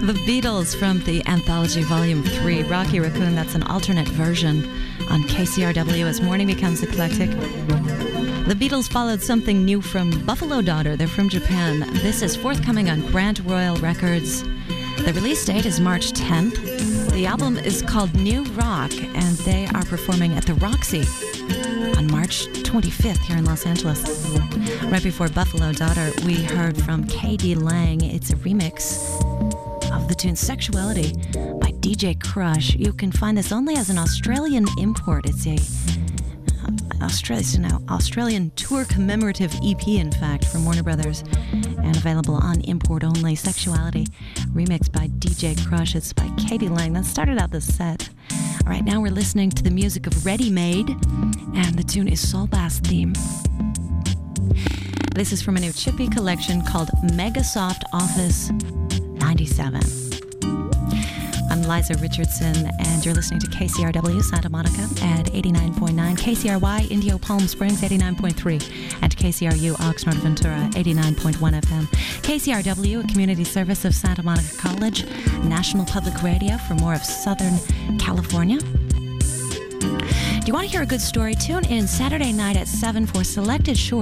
The Beatles from the Anthology Volume 3, Rocky Raccoon. That's an alternate version on KCRW as morning becomes eclectic. The Beatles followed something new from Buffalo Daughter. They're from Japan. This is forthcoming on Grant Royal Records. The release date is March 10th. The album is called New Rock, and they are performing at the Roxy on March 25th here in Los Angeles. Right before Buffalo Daughter, we heard from K.D. Lang. It's a remix of the tune Sexuality by DJ Crush. You can find this only as an Australian import. It's a Australian tour commemorative EP, in fact, from Warner Brothers, and available on import only. Sexuality, remixed by DJ Crush. It's by K.D. Lang. That started out the set. All right, now we're listening to the music of Ready Made, and the tune is Soul Bass Theme. This is from a new Chippy collection called Megasoft Office 97. I'm Liza Richardson, and you're listening to KCRW Santa Monica at 89.9, KCRY Indio Palm Springs 89.3, and KCRU Oxnard Ventura 89.1 FM. KCRW, a community service of Santa Monica College, National Public Radio for more of Southern California. Do you want to hear a good story? Tune in Saturday night at 7 for selected short